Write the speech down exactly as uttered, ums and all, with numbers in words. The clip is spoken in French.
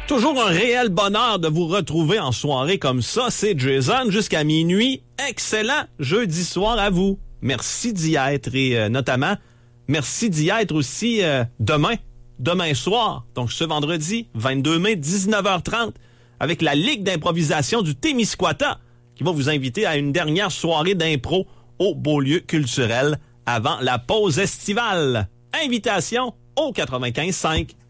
Toujours un réel bonheur de vous retrouver en soirée comme ça. C'est Jason jusqu'à minuit. Excellent jeudi soir à vous. Merci d'y être et euh, notamment, merci d'y être aussi euh, demain, demain soir. Donc ce vendredi, vingt-deux mai, dix-neuf heures trente, avec la Ligue d'improvisation du Témiscouata qui va vous inviter à une dernière soirée d'impro au Beaulieu culturel avant la pause estivale. Invitation au quatre-vingt-quinze cinq.